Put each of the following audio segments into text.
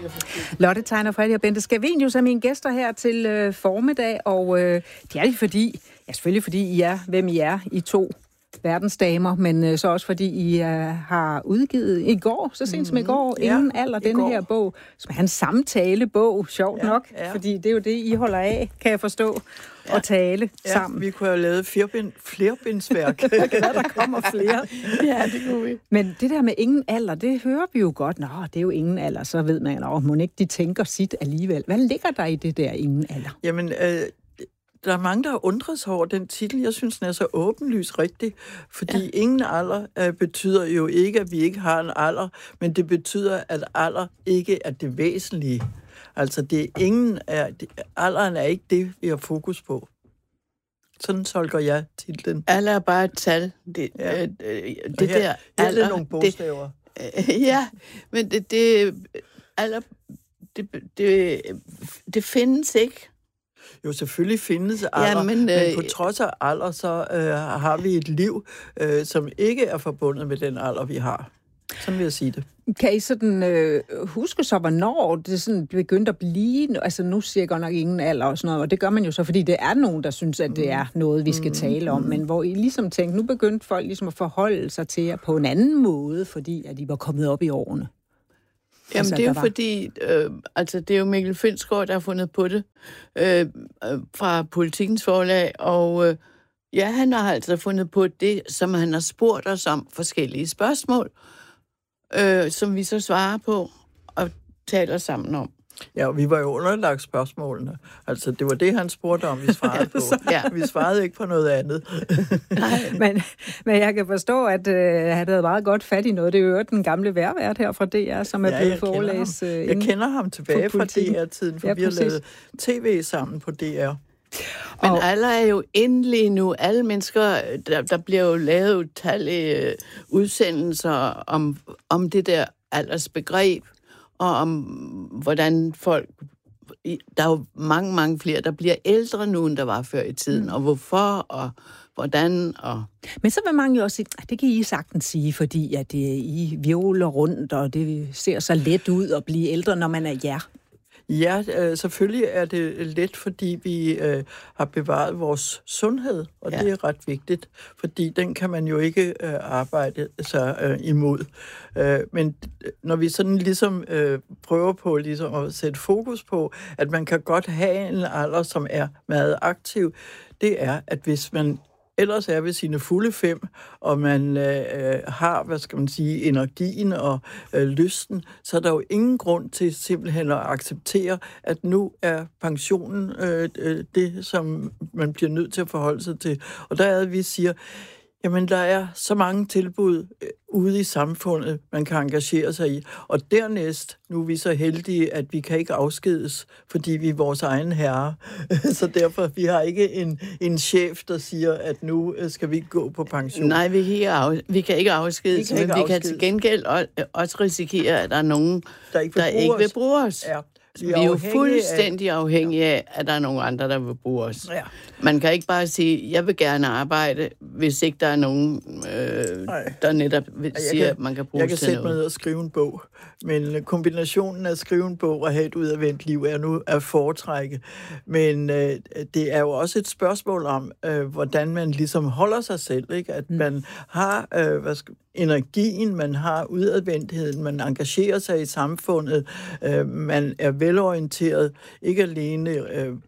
Lotte Tegner, Freddy og Bente Scavenius er mine gæster her til formiddag, og det er det fordi, selvfølgelig fordi I er, hvem I er, I to verdensdamer, men så også fordi I har udgivet i går, så sent som i går, Ingen alder, denne her bog, som er en samtalebog, sjovt nok, fordi det er jo det, I holder af, kan jeg forstå, at tale sammen. Vi kunne have lavet flerbindsværk. Der kommer flere. Ja, det kunne vi. Men det der med ingen alder, det hører vi jo godt. Nå, det er jo ingen alder, så ved man, må ikke de tænker sit alligevel. Hvad ligger der i det der ingen alder? Jamen, der er mange, der har undret sig over den titel. Jeg synes, den er så åbenlyst rigtig, fordi ingen alder betyder jo ikke, at vi ikke har en alder, men det betyder, at alder ikke er det væsentlige. Altså, alderen er ikke det, vi har fokus på. Sådan tolker jeg titlen. Alder er bare et tal. Det der alder er nogle bogstaver. Men alder, det findes ikke. Jo, selvfølgelig findes alder, men på trods af alder, så har vi et liv, som ikke er forbundet med den alder, vi har. Sådan vil jeg sige det. Kan I sådan huske så, hvornår det sådan begyndte at blive? Altså nu siger jeg godt nok ingen alder og sådan noget, og det gør man jo så, fordi det er nogen, der synes, at det er noget, vi skal tale om. Men hvor I ligesom tænkte, nu begyndte folk ligesom at forholde sig til jer på en anden måde, fordi at de var kommet op i årene. Jamen, altså, det er jo fordi, det er jo Mikkel Fensgaard, der har fundet på det fra Politikens Forlag, og han har altså fundet på det, som han har spurgt os om forskellige spørgsmål, som vi så svarer på og taler sammen om. Ja, og vi var jo underlagt spørgsmålene. Altså, det var det, han spurgte om, vi svarede på. Vi svarede ikke på noget andet. men jeg kan forstå, at han havde meget godt fat i noget. Det er jo den gamle værvært her fra DR, som er blevet forlæst. Jeg kender ham tilbage fra DR-tiden, for vi har lavet tv sammen på DR. Men alle er jo endelig nu. Alle mennesker, der bliver jo lavet utallige udsendelser om det der aldersbegreb, og om hvordan folk... Der er jo mange, mange flere, der bliver ældre nu, end der var før i tiden, og hvorfor, og hvordan, og... Men så vil mange jo også sige, det kan I sagtens sige, fordi at I violer rundt, og det ser så let ud at blive ældre, når man er jer. Ja, selvfølgelig er det let, fordi vi har bevaret vores sundhed, og det er ret vigtigt, fordi den kan man jo ikke arbejde sig imod. Men når vi sådan ligesom prøver på ligesom at sætte fokus på, at man kan godt have en alder, som er meget aktiv, det er, at hvis man ellers er ved sine fulde 5, og man har, energien og lysten, så er der jo ingen grund til simpelthen at acceptere, at nu er pensionen det, som man bliver nødt til at forholde sig til. Og der er det, vi siger, jamen, der er så mange tilbud ude i samfundet, man kan engagere sig i. Og dernæst, nu er vi så heldige, at vi kan ikke afskedes, fordi vi er vores egen herre. Så derfor, vi har ikke en chef, der siger, at nu skal vi gå på pension. Nej, vi kan ikke afskedes, men vi kan til gengæld også risikere, at der er nogen, der ikke vil bruge os. Ja. Vi er jo fuldstændig afhængige af, at der er nogle andre, der vil bruge os. Ja. Man kan ikke bare sige, jeg vil gerne arbejde, hvis ikke der er nogen, der netop siger, at man kan bruge til noget. Jeg kan sætte mig ned og skrive en bog, men kombinationen af at skrive en bog og have et udadvendt liv er nu at foretrække. Men det er jo også et spørgsmål om, hvordan man ligesom holder sig selv, ikke? At man har energien, man har udadvendtheden, man engagerer sig i samfundet, man er velorienteret, ikke alene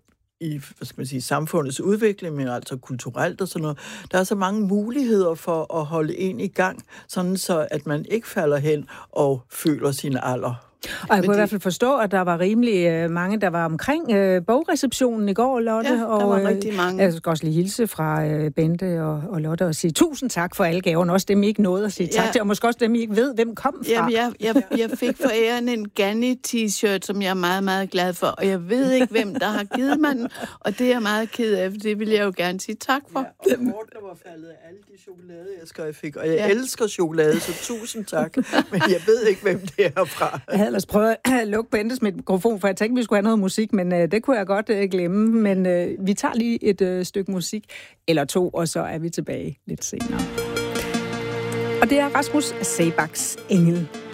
i samfundets udvikling, men altså kulturelt og sådan noget. Der er så mange muligheder for at holde en i gang, sådan så at man ikke falder hen og føler sin alder. Og jeg kunne i hvert fald forstå, at der var rimelig mange, der var omkring bogreceptionen i går, Lotte. Ja, der var rigtig mange. Jeg skal også lige hilse fra Bente og Lotte og sige tusind tak for alle gaverne. Også dem, I ikke nåede at sige tak til, og måske også dem, I ikke ved, hvem kom fra. Jamen, jeg fik for æren en Ganni-t-shirt, som jeg er meget, meget glad for, og jeg ved ikke, hvem der har givet mig den, og det er jeg meget ked af, for det vil jeg jo gerne sige tak for. Ja, og der var faldet af alle de chokoladeæsker, jeg fik, og jeg elsker chokolade, så tusind tak, men jeg ved ikke, hvem det er fra. Jeg havde ellers prøvet at lukke Bentes mikrofon, for jeg tænkte, vi skulle have noget musik, men det kunne jeg godt glemme. Men vi tager lige et stykke musik, eller to, og så er vi tilbage lidt senere. Og det er Rasmus Seebachs Engel.